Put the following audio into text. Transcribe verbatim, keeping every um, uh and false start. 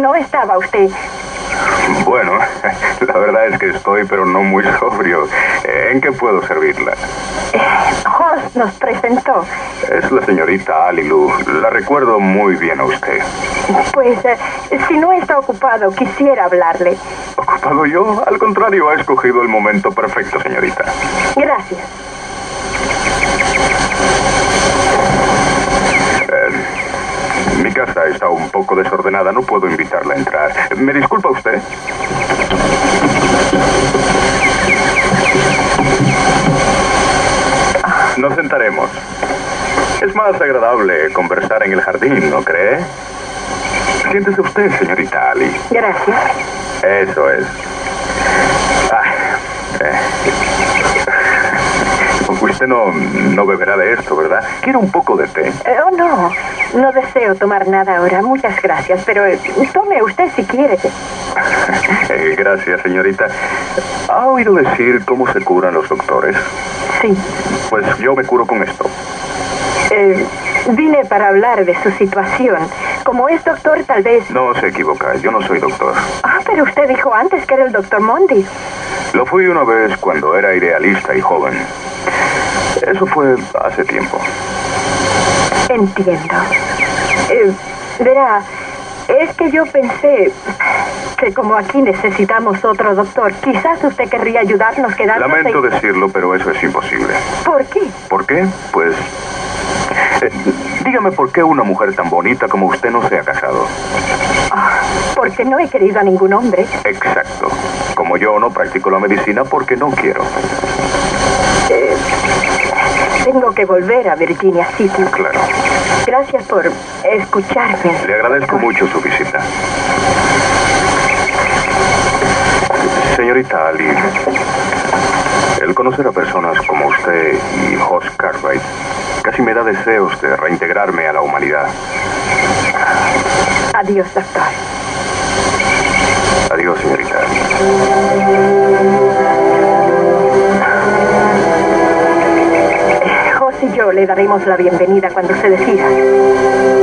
no estaba usted. Bueno, la verdad es que estoy, pero no muy sobrio. ¿En qué puedo servirla? Eh, Horst nos presentó. Es la señorita Alilu. La recuerdo muy bien a usted. Pues, eh, si no está ocupado, quisiera hablarle. ¿Ocupado yo? Al contrario, ha escogido el momento perfecto, señorita. Gracias. Eh, mi casa está un poco desordenada. No puedo invitarla a entrar. ¿Me disculpa usted? Nos sentaremos. Es más agradable conversar en el jardín, ¿no cree? Siéntese usted, señorita Ali. Gracias. Eso es. Ah, eh. Usted no, no beberá de esto, ¿verdad? Quiere un poco de té. Eh, oh, no. No deseo tomar nada ahora. Muchas gracias. Pero eh, tome usted si quiere. Eh, gracias, señorita. ¿Ha oído decir cómo se curan los doctores? Sí. Pues yo me curo con esto. Eh, vine para hablar de su situación. Como es doctor, tal vez... No se equivoca. Yo no soy doctor. Ah, pero usted dijo antes que era el doctor Mondi. Lo fui una vez cuando era idealista y joven. Eso fue hace tiempo. Entiendo. Eh, verá, es que yo pensé que como aquí necesitamos otro doctor, quizás usted querría ayudarnos quedarnos... Lamento ahí. decirlo, pero eso es imposible. ¿Por qué? ¿Por qué? Pues... eh, dígame por qué una mujer tan bonita como usted no se ha casado. Oh, porque no he querido a ningún hombre. Exacto. Como yo no practico la medicina porque no quiero. Eh, tengo que volver a Virginia City. Claro. Gracias por escucharme. Le agradezco mucho su visita. Señorita Ali, el conocer a personas como usted y Horst Cartwright casi me da deseos de reintegrarme a la humanidad. Adiós, doctor. Adiós, señorita. Jos y yo le daremos la bienvenida cuando se decida.